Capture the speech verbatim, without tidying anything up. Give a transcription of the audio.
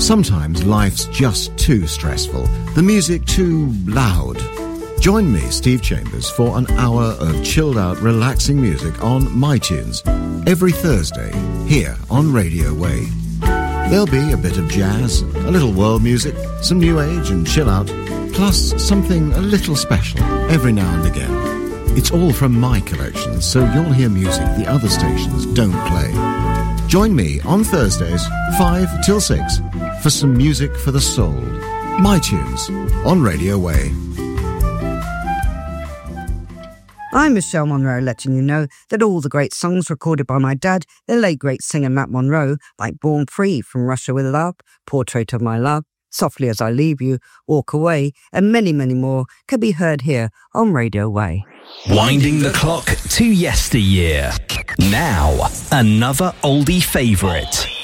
Sometimes life's just too stressful, the music too loud. Join me, Steve Chambers, for an hour of chilled-out, relaxing music on MyTunes every Thursday here on Radio Way. There'll be a bit of jazz, a little world music, some new age and chill-out, plus something a little special every now and again. It's all from my collection, so you'll hear music the other stations don't play. Join me on Thursdays, five till six, for some music for the soul. MyTunes on Radio Way. I'm Michelle Monroe, letting you know that all the great songs recorded by my dad, the late great singer Matt Monroe, like Born Free, From Russia With Love, Portrait of My Love, Softly As I Leave You, Walk Away, and many, many more, can be heard here on Radio Way. Winding the clock to yesteryear. Now, another oldie favourite.